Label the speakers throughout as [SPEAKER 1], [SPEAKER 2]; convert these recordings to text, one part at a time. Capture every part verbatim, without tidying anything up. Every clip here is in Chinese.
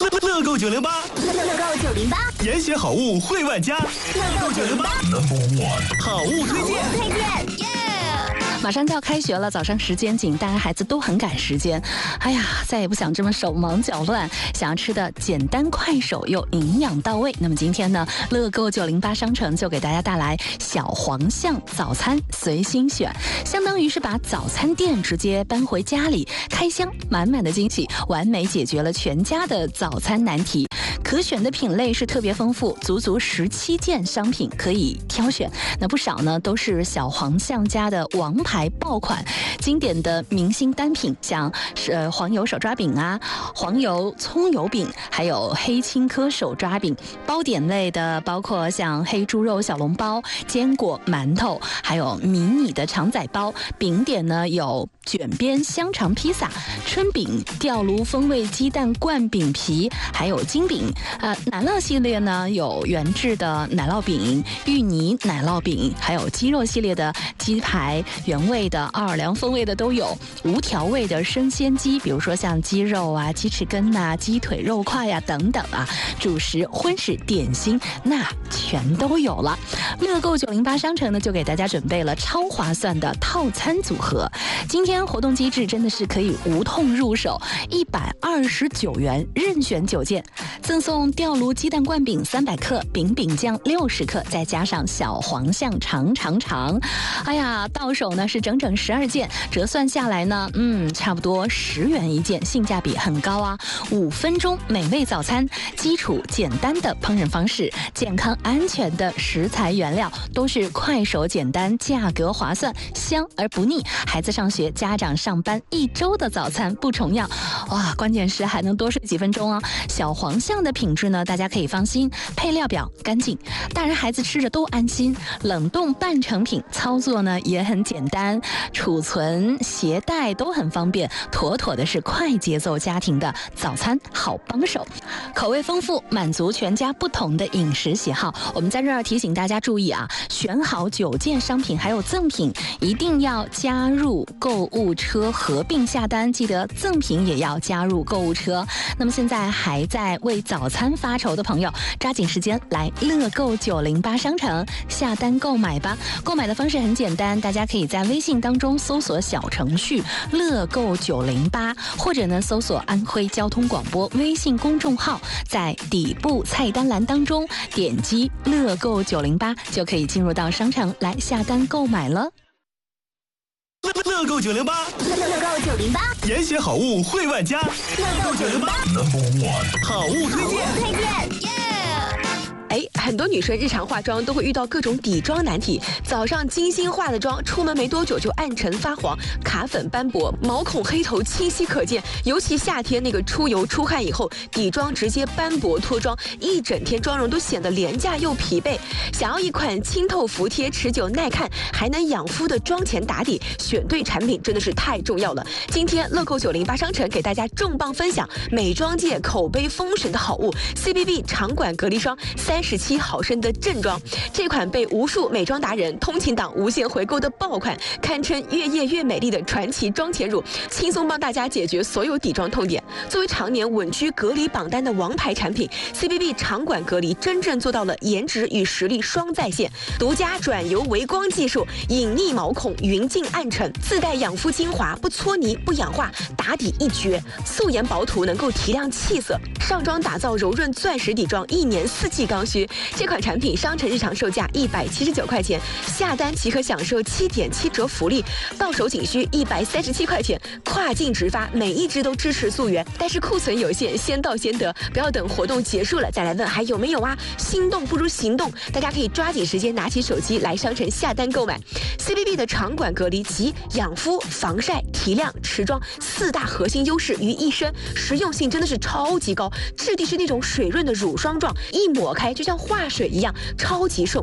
[SPEAKER 1] 乐购九零八，
[SPEAKER 2] 乐购九零八，
[SPEAKER 1] 研学好物惠万家。乐购九零八 ，Number One， 好物推荐。
[SPEAKER 2] 推荐，耶！
[SPEAKER 3] 马上就要开学了，早上时间紧，大家孩子都很赶时间。哎呀，再也不想这么手忙脚乱，想要吃的简单快手又营养到位。那么今天呢，乐购九零八商城就给大家带来小黄象早餐随心选，相当于是把早餐店直接搬回家里，开箱满满的惊喜，完美解决了全家的早餐难题。可选的品类是特别丰富，足足十七件商品可以挑选。那不少呢都是小黄象家的王牌爆款，经典的明星单品，像是、呃、黄油手抓饼啊、黄油葱油饼，还有黑青稞手抓饼。包点类的包括像黑猪肉小笼包、坚果馒头，还有迷你的肠仔包。饼点呢有卷边香肠披萨、春饼、吊炉风味鸡蛋灌饼皮，还有金饼。呃，奶酪系列呢有原制的奶酪饼、芋泥奶酪饼，还有鸡肉系列的鸡排，原味的、奥尔良风味的都有，无调味的生鲜鸡，比如说像鸡肉啊、鸡翅根啊、鸡腿肉块呀、啊、等等啊，主食、荤食、点心那全都有了。乐购九零八商城呢就给大家准备了超划算的套餐组合，今天活动机制真的是可以无痛入手，一百二十九元任选九件，赠送吊炉鸡蛋灌饼三百克、饼饼酱六十克，再加上小黄象长长长。哎呀，到手呢是整整十二件，折算下来呢，嗯，差不多十元一件，性价比很高啊！五分钟美味早餐，基础简单的烹饪方式，健康安全的食材原料，都是快手简单，价格划算，香而不腻。孩子上学，家长上班，一周的早餐不重样。哇，关键是还能多睡几分钟哦。小黄象的品质呢，大家可以放心，配料表干净，大人孩子吃着都安心。冷冻半成品，操作呢也很简单，储存携带都很方便，妥妥的是快节奏家庭的早餐好帮手。口味丰富，满足全家不同的饮食喜好。我们在这儿提醒大家注意啊，选好九件商品还有赠品，一定要加入购物车合并下单，记得赠品也要加入购物车。那么现在还在为早餐发愁的朋友，抓紧时间来乐购九零八商城下单购买吧。购买的方式很简单，大家可以在微信当中搜索小程序乐购九零八，或者呢搜索安徽交通广播微信公众号，在底部菜单栏当中点击乐购九零八，就可以进入到商城来下单购买了。
[SPEAKER 1] 乐购九零八，
[SPEAKER 2] 乐购九零八，
[SPEAKER 1] 研学好物惠万家。乐购九零八 ，Number One， 好物推荐。
[SPEAKER 2] 推荐，耶！
[SPEAKER 4] 哎，很多女生日常化妆都会遇到各种底妆难题，早上精心化的妆，出门没多久就暗沉发黄、卡粉斑驳、毛孔黑头清晰可见。尤其夏天那个出油出汗以后，底妆直接斑驳脱妆，一整天妆容都显得廉价又疲惫。想要一款清透服帖、持久耐看，还能养肤的妆前打底，选对产品真的是太重要了。今天乐购九零八商城给大家重磅分享美妆界口碑封神的好物 C B B 长管隔离霜三十七毫升的正装，这款被无数美妆达人、通勤党无限回购的爆款，堪称越夜越美丽的传奇妆前乳，轻松帮大家解决所有底妆痛点。作为常年稳居隔离榜单的王牌产品 ，C B B 长管隔离真正做到了颜值与实力双在线，独家转油微光技术，隐匿毛孔，匀净暗沉，自带养肤精华，不搓泥不氧化，打底一绝。素颜薄涂能够提亮气色，上妆打造柔润钻石底妆，一年四季刚需。这款产品商城日常售价一百七十九块钱，下单即可享受七点七折福利，到手仅需一百三十七块钱，跨境直发，每一支都支持溯源。但是库存有限，先到先得，不要等活动结束了再来问还有没有啊！心动不如行动，大家可以抓紧时间拿起手机来商城下单购买。C B B 的长管隔离集养肤、防晒、提亮、持妆四大核心优势于一身，实用性真的是超级高，质地是那种水润的乳霜状，一抹开就像化水一样，超级顺滑。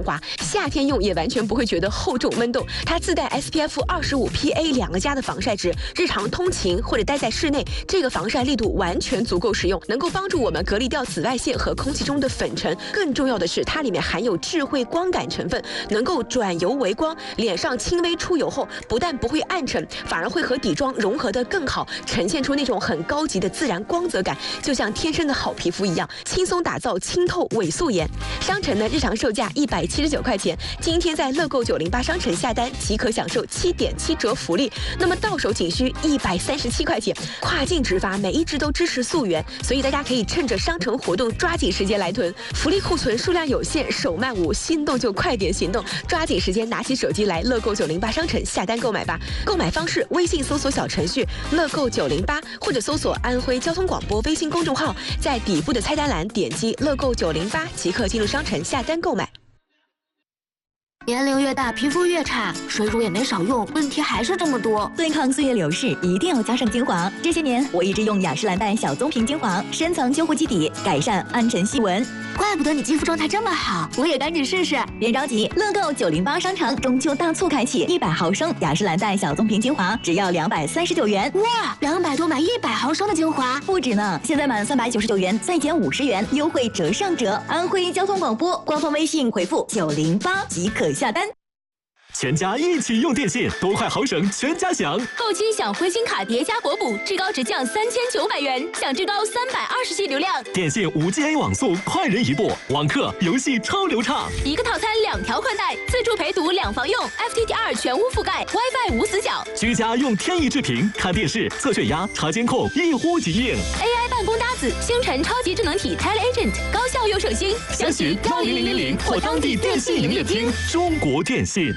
[SPEAKER 4] 夏天用也完全不会觉得厚重闷冻。它自带 S P F 二十五 P A 两个加的防晒值，日常通勤或者待在室内，这个防晒力度完全足够使用，能够帮助我们隔离掉紫外线和空气中的粉尘。更重要的是，它里面含有智慧光感成分，能够转油为光。脸上轻微出油后，不但不会暗沉，反而会和底妆融合得更好，呈现出那种很高级的自然光泽感，就像天生的好皮肤一样，轻松打造清透伪素颜。商城呢日常售价一百七十九块钱，今天在乐购九零八商城下单即可享受七点七折福利，那么到手仅需一百三十七块钱。跨境直发，每一支都支持溯源，所以大家可以趁着商城活动抓紧时间来囤，福利库存数量有限，手慢无，心动就快点行动，抓紧时间拿起手机来乐购九零八商城下单购买吧。购买方式：微信搜索小程序乐购九零八，或者搜索安徽交通广播微信公众号，在底部的菜单栏点击乐购九零八即可进入商城下单购买。
[SPEAKER 2] 年龄越大，皮肤越差，水乳也没少用，问题还是这么多。
[SPEAKER 5] 对抗岁月流逝，一定要加上精华。这些年，我一直用雅诗兰黛小棕瓶精华，深层修护基底，改善暗沉细纹。
[SPEAKER 2] 怪不得你肌肤状态这么好，我也赶紧试试。
[SPEAKER 5] 别着急，乐购九零八商城中秋大促开启，一百毫升雅诗兰黛小棕瓶精华只要两百三十九元。
[SPEAKER 2] 哇，两百多买一百毫升的精华，
[SPEAKER 5] 不止呢！现在满三百九十九元再减五十元，优惠折上折。安徽交通广播官方微信回复九零八即可下单。
[SPEAKER 1] 全家一起用电信，多快好省，全家享。
[SPEAKER 6] 购机享灰心卡叠加国补，至高直降三千九百元，享至高三百二十 G 流量。
[SPEAKER 1] 电信五 G A 网速，快人一步，网课游戏超流畅。
[SPEAKER 6] 一个套餐两条宽带，自助陪读两房用 ，F T T 二全屋覆盖 ，WiFi 无死角。
[SPEAKER 1] 居家用天翼智屏看电视、测血压、查监控，一呼即应。
[SPEAKER 6] A I 办公搭子，星辰超级智能体 TeleAgent， 高效又省心。
[SPEAKER 1] 详询幺零零零零或当地电信营业厅。中国电信。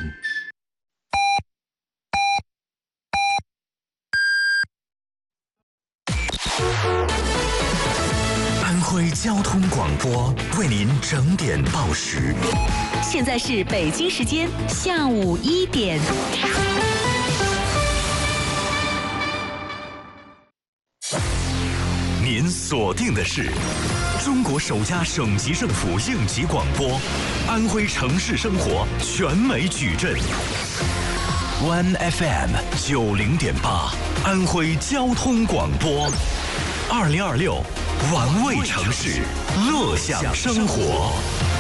[SPEAKER 7] 安徽交通广播为您整点报时。
[SPEAKER 3] 现在是北京时间下午一点。
[SPEAKER 7] 您锁定的是中国首家省级政府应急广播，安徽城市生活全美矩阵。One F M 九零点八，安徽交通广播，二零二六，玩味城市，乐享生活。